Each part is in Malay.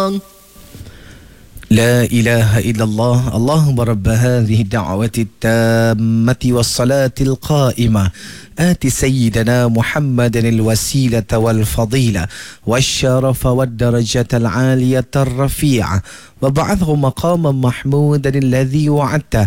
لا إله إلا الله اللهم رب هذه الدعوة التامة والصلاة القائمة آت سيدنا محمد الوسيلة والفضيلة والشرف والدرجة العالية الرفيعة وبعثه مقاما محمودا الذي وعدته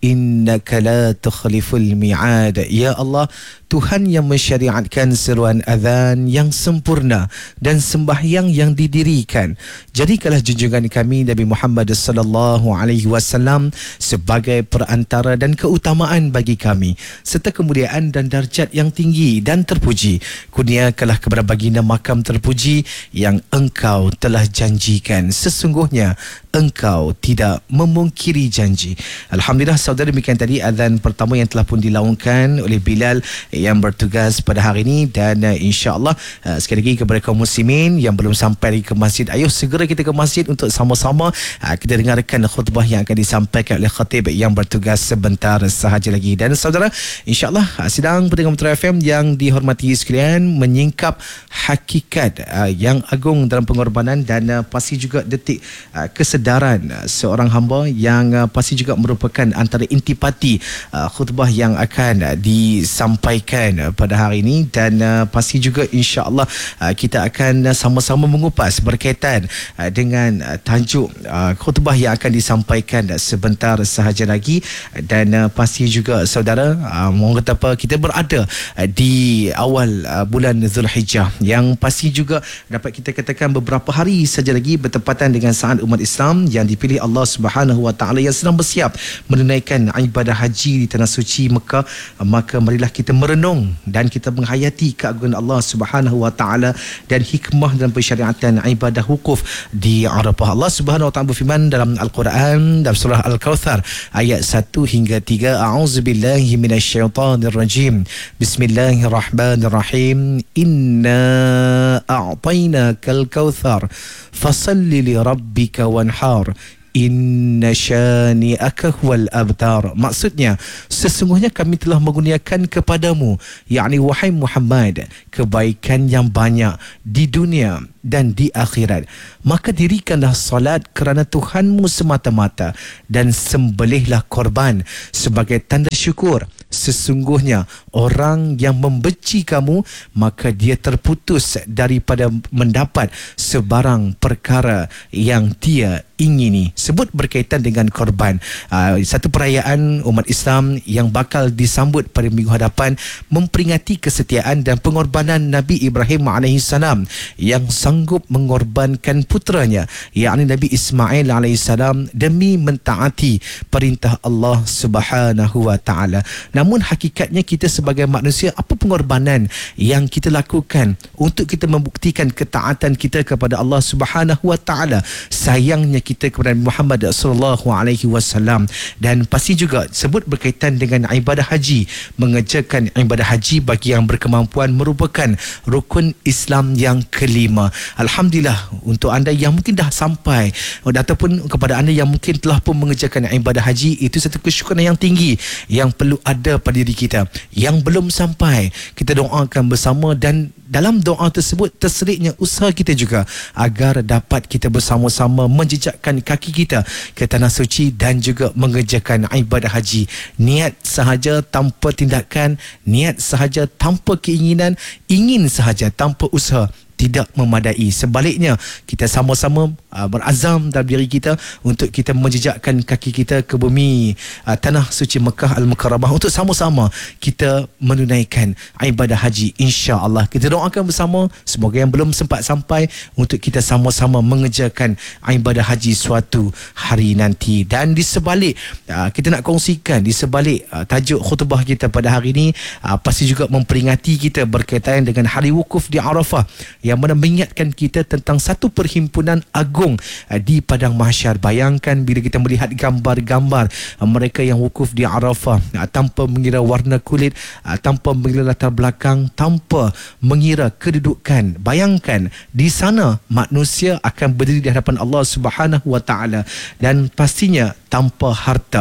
إنك لا تخلف الميعاد. Ya Allah, Tuhan yang mensyariatkan seruan azan yang sempurna dan sembahyang yang didirikan, jadikanlah junjungan kami Nabi Muhammad sallallahu alaihi wasallam sebagai perantara dan keutamaan bagi kami, serta kemuliaan dan darjat yang tinggi dan terpuji. Kurniakanlah kepada baginda makam terpuji yang Engkau telah janjikan. Sesungguhnya Engkau tidak memungkiri janji. Alhamdulillah saudara, demikian tadi azan pertama yang telah pun dilaungkan oleh Bilal yang bertugas pada hari ini. Dan insya-Allah sekali lagi kepada kaum muslimin yang belum sampai ke masjid, ayo segera kita ke masjid untuk sama-sama kita dengarkan khutbah yang akan disampaikan oleh khatib yang bertugas sebentar sahaja lagi. Dan saudara, insya-Allah sidang pendengar Metro FM yang dihormati sekalian, menyingkap hakikat yang agung dalam pengorbanan dan pasti juga detik kesedaran seorang hamba yang pasti juga merupakan antara intipati khutbah yang akan disampaikan pada hari ini. Dan pasti juga insya-Allah kita akan sama-sama mengupas berkaitan dengan tajuk khutbah yang akan disampaikan sebentar sahaja lagi. Dan pasti juga saudara, mohon kata apa, kita berada di awal bulan Zulhijjah yang pasti juga dapat kita katakan beberapa hari saja lagi bertepatan dengan saat umat Islam yang dipilih Allah Subhanahu Wa Taala yang sedang bersiap menunaikan ibadah haji di tanah suci Mekah. Maka marilah kita merenung dan kita menghayati keagungan Allah Subhanahu Wa Taala dan hikmah dan pensyariatan ibadah wukuf di Arafah. Allah Subhanahu Wa Taala berfirman dalam Al-Quran dalam surah Al-Kautsar ayat 1 hingga 3, a'udzubillahi minasyaitonirrajim, bismillahirrahmanirrahim, inna a'tainakal kautsar fasalli li rabbika wanhar inna syani'aka huwal abtar. Maksudnya, sesungguhnya kami telah mengurniakan kepadamu, yakni wahai Muhammad, kebaikan yang banyak di dunia dan di akhirat. Maka dirikanlah salat kerana Tuhanmu semata-mata dan sembelihlah korban sebagai tanda syukur. Sesungguhnya orang yang membenci kamu, maka dia terputus daripada mendapat sebarang perkara yang dia ingini. Sebut berkaitan dengan korban, satu perayaan umat Islam yang bakal disambut pada minggu hadapan, memperingati kesetiaan dan pengorbanan Nabi Ibrahim AS yang sanggup mengorbankan putranya, yakni Nabi Ismail AS, demi mentaati perintah Allah Subhanahu Wa Taala. Namun hakikatnya kita sebagai manusia, apa pengorbanan yang kita lakukan untuk kita membuktikan ketaatan kita kepada Allah Subhanahu Wa Taala, sayangnya kita kepada Muhammad sallallahu alaihi wasallam. Dan pasti juga sebut berkaitan dengan ibadah haji, mengerjakan ibadah haji bagi yang berkemampuan merupakan rukun Islam yang kelima. Alhamdulillah untuk anda yang mungkin dah sampai, ataupun kepada anda yang mungkin telah pun mengerjakan ibadah haji, itu satu kesyukuran yang tinggi yang perlu ada pada diri kita. Yang belum sampai, kita doakan bersama, dan dalam doa tersebut terselitnya usaha kita juga agar dapat kita bersama-sama menjejakkan kaki kita ke tanah suci dan juga mengerjakan ibadah haji. Niat sahaja tanpa tindakan, niat sahaja tanpa keinginan, ingin sahaja tanpa usaha tidak memadai. Sebaliknya, kita sama-sama berazam dalam diri kita untuk kita menjejakkan kaki kita ke bumi tanah suci Mekah Al-Mukarramah untuk sama-sama kita menunaikan ibadah haji, insya-Allah. Kita doakan bersama semoga yang belum sempat sampai untuk kita sama-sama mengerjakan ibadah haji suatu hari nanti. Dan di sebalik kita nak kongsikan, di sebalik tajuk khutbah kita pada hari ini, pasti juga memperingati kita berkaitan dengan hari wukuf di Arafah yang mana mengingatkan kita tentang satu perhimpunan agung di padang mahsyar. Bayangkan bila kita melihat gambar-gambar mereka yang wukuf di Arafah tanpa mengira warna kulit, tanpa mengira latar belakang, tanpa mengira kedudukan. Bayangkan di sana manusia akan berdiri di hadapan Allah Subhanahu Wa Taala dan pastinya tanpa harta,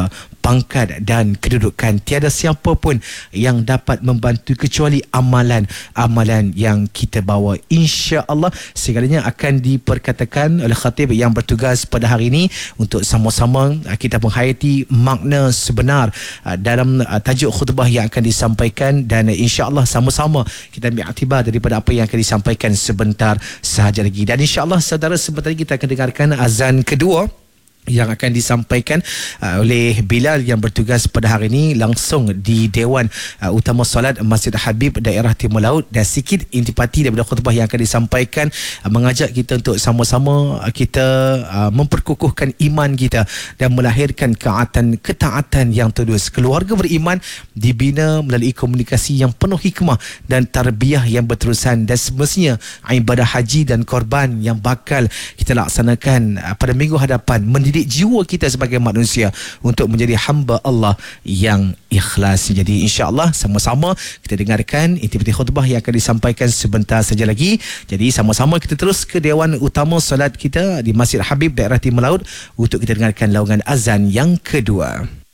pangkat dan kedudukan. Tiada siapa pun yang dapat membantu kecuali amalan yang kita bawa. Insya-Allah segalanya akan diperkatakan oleh khatib yang bertugas pada hari ini untuk sama-sama kita menghayati makna sebenar dalam tajuk khutbah yang akan disampaikan, dan insya-Allah sama-sama kita ambil iktibar daripada apa yang akan disampaikan sebentar sahaja lagi. Dan insya-Allah saudara, sebentar lagi kita akan dengarkan azan kedua yang akan disampaikan oleh Bilal yang bertugas pada hari ini langsung di Dewan Utama Solat Masjid Habib Daerah Timur Laut. Dan sikit intipati daripada khutbah yang akan disampaikan mengajak kita untuk sama-sama kita memperkukuhkan iman kita dan melahirkan ketaatan yang tulus. Keluarga beriman dibina melalui komunikasi yang penuh hikmah dan tarbiyah yang berterusan, dan semestinya ibadah haji dan korban yang bakal kita laksanakan pada minggu hadapan mendidik jiwa kita sebagai manusia untuk menjadi hamba Allah yang ikhlas. Jadi insya-Allah sama-sama kita dengarkan intipati khutbah yang akan disampaikan sebentar saja lagi. Jadi sama-sama kita terus ke Dewan Utama Solat kita di Masjid Habib Daerah Timur Laut untuk kita dengarkan laungan azan yang kedua.